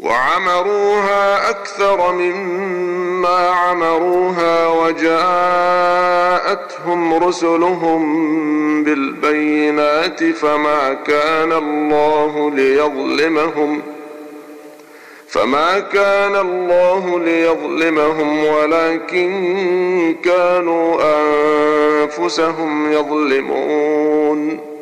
وعمروها أكثر مما عمروها وجاءتهم رسلهم بالبينات فما كان الله ليظلمهم ولكن كانوا أنفسهم يظلمون